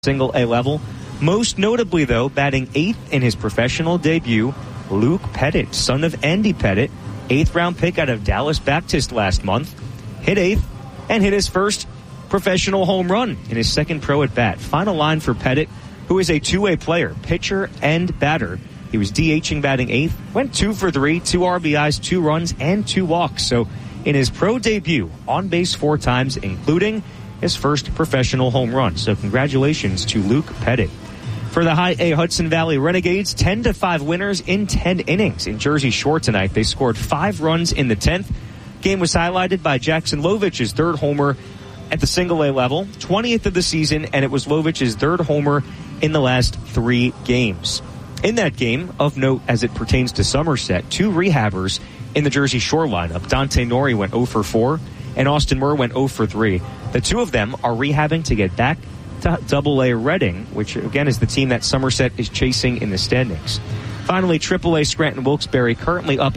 single A level. Most notably, though, batting 8th in his professional debut, Luke Pettit, son of Andy Pettit, 8th round pick out of Dallas Baptist last month, hit 8th and hit his first professional home run in his second pro at bat. Final line for Pettit, who is a two-way player, pitcher and batter. He was DHing batting 8th, went 2 for 3, 2 RBIs, 2 runs, and 2 walks. So in his pro debut, on base 4 times, including his first professional home run. So congratulations to Luke Pettit. For the High A Hudson Valley Renegades, 10-5 winners in 10 innings in Jersey Shore tonight. They scored 5 runs in the 10th. Game was highlighted by Jackson Lovich's third homer at the single A level, 20th of the season, and it was Lovich's third homer in the last 3 games. In that game, of note as it pertains to Somerset, 2 rehabbers in the Jersey Shore lineup. Dante Nori went 0 for 4, and Austin Murr went 0 for 3. The 2 of them are rehabbing to get back to Double-A Reading, which again is the team that Somerset is chasing in the standings. Finally, Triple-A Scranton Wilkes-Barre currently up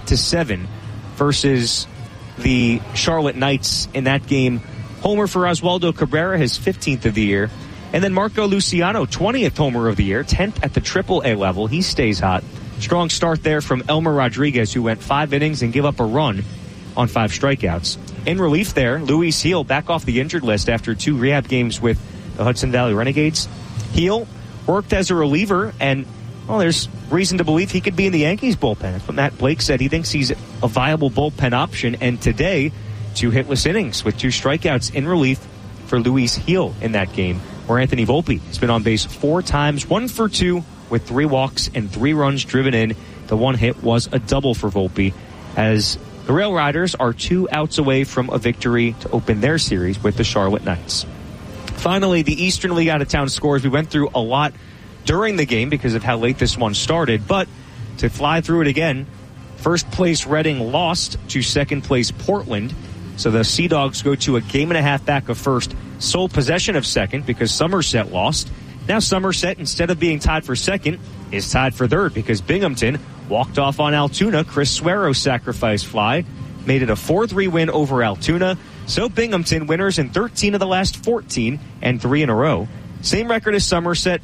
8-7 versus the Charlotte Knights in that game. Homer for Oswaldo Cabrera, his 15th of the year. And then Marco Luciano, 20th homer of the year, 10th at the Triple-A level. He stays hot. Strong start there from Elmer Rodriguez, who went 5 innings and gave up a run on 5 strikeouts. In relief there, Luis Heel back off the injured list after 2 rehab games with the Hudson Valley Renegades. Heel worked as a reliever, and, well, there's reason to believe he could be in the Yankees bullpen. That's what Matt Blake said. He thinks he's a viable bullpen option, and today, 2 hitless innings with 2 strikeouts in relief for Luis Heel in that game, where Anthony Volpe has been on base 4 times, 1 for 2 with 3 walks and 3 runs driven in. The 1 hit was a double for Volpe, as the Rail Riders are 2 outs away from a victory to open their series with the Charlotte Knights. Finally, the Eastern League out-of-town scores. We went through a lot during the game because of how late this one started, but to fly through it again, first place Reading lost to second place Portland, so the Sea Dogs go to a game and a half back of first, sole possession of second because Somerset lost. Now Somerset, instead of being tied for second, is tied for third because Binghamton walked off on Altoona. Chris Suero sacrifice fly made it a 4-3 win over Altoona. So Binghamton winners in 13 of the last 14 and 3 in a row. Same record as Somerset,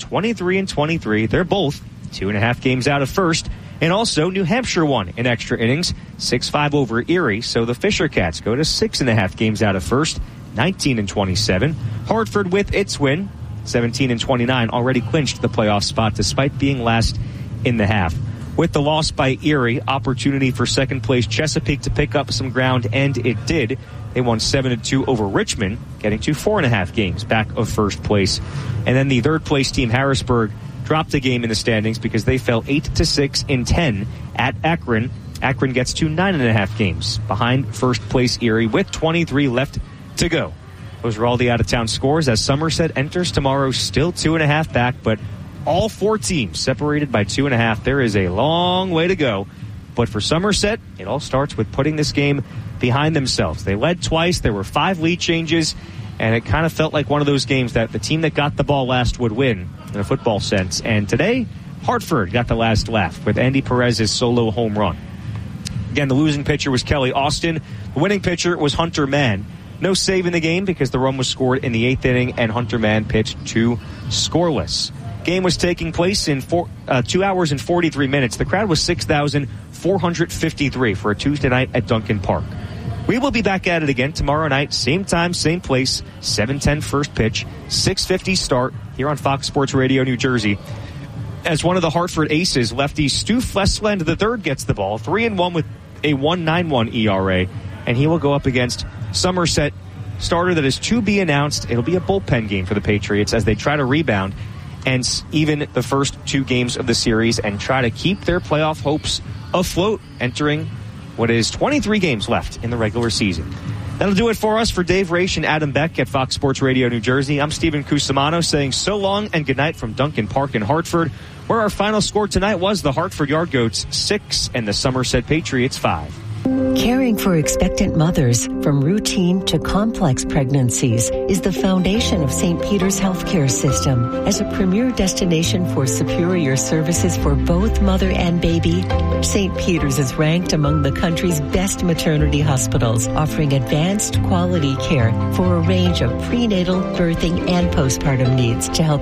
23-23. They're both 2.5 games out of first. And also New Hampshire won in extra innings, 6-5 over Erie. So the Fisher Cats go to 6.5 games out of first, 19-27. Hartford with its win, 17-29, already clinched the playoff spot despite being last in the half. With the loss by Erie, opportunity for second place Chesapeake to pick up some ground, and it did. They won 7-2 over Richmond, getting to 4.5 games back of first place. And then the third place team, Harrisburg, dropped a game in the standings because they fell 8-6 in 10 at Akron. Akron gets to 9.5 games behind first place Erie with 23 left to go. Those are all the out-of-town scores as Somerset enters tomorrow still 2.5 back, but all 4 teams separated by 2.5. There is a long way to go. But for Somerset, it all starts with putting this game behind themselves. They led twice. There were 5 lead changes, and it kind of felt like one of those games that the team that got the ball last would win in a football sense. And today, Hartford got the last laugh with Andy Perez's solo home run. Again, the losing pitcher was Kelly Austin. The winning pitcher was Hunter Mann. No save in the game because the run was scored in the 8th inning, and Hunter Mann pitched 2 scoreless. Game was taking place in 2 hours and 43 minutes. The crowd was 6,453 for a Tuesday night at Duncan Park. We will be back at it again tomorrow night, same time, same place, 7:10 first pitch, 6:50 start here on Fox Sports Radio New Jersey. As one of the Hartford aces, lefty Stu Flesland III gets the ball, 3-1 with a 1.91 ERA, and he will go up against Somerset starter that is to be announced. It'll be a bullpen game for the Patriots as they try to rebound and even the first 2 games of the series and try to keep their playoff hopes afloat entering what is 23 games left in the regular season. That'll do it for us. For Dave Raish and Adam Beck at Fox Sports Radio New Jersey, I'm Stephen Cusimano saying so long and good night from Duncan Park in Hartford, where our final score tonight was the Hartford Yard Goats 6 and the Somerset Patriots 5. Caring for expectant mothers, from routine to complex pregnancies, is the foundation of St. Peter's Healthcare System. As a premier destination for superior services for both mother and baby, St. Peter's is ranked among the country's best maternity hospitals, offering advanced quality care for a range of prenatal, birthing, and postpartum needs to help